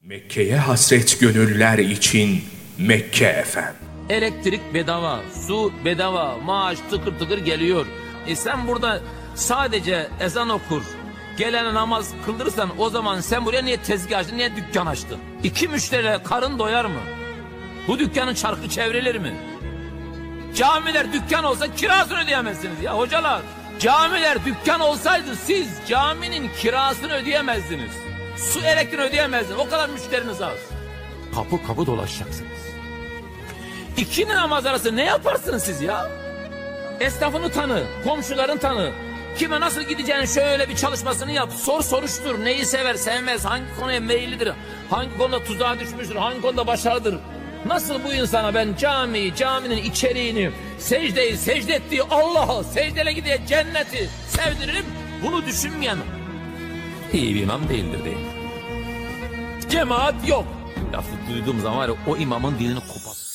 Mekke'ye hasret gönüller için Mekke FM. Elektrik bedava, su bedava, maaş tıkır tıkır geliyor. Sen burada sadece ezan okur, gelene namaz kıldırırsan o zaman sen buraya niye tezgah açtın, niye dükkan açtın? İki müşteriyle karın doyar mı? Bu dükkanın çarkı çevrilir mi? Camiler dükkan olsa kirasını ödeyemezsiniz ya hocalar. Camiler dükkan olsaydı siz caminin kirasını ödeyemezdiniz. Su elektriğini ödeyemezdiniz. O kadar müşteriniz az. Kapı kapı dolaşacaksınız. İki namaz arası ne yaparsınız siz ya? Esnafını tanı, komşuların tanı. Kime nasıl gideceğini şöyle bir çalışmasını yap. Soruştur. Neyi sever, sevmez, hangi konuya meyillidir, hangi konuda tuzağa düşmüştür, hangi konuda başarılıdır. Nasıl bu insana ben caminin içeriğini, secde ettiği Allah'ı, secdele gideceği cenneti sevdiririm, bunu düşünmeyen iyi bir imam değildir değil. Cemaat yok. Lafı duyduğum zaman var ya, o imamın dilini kopar.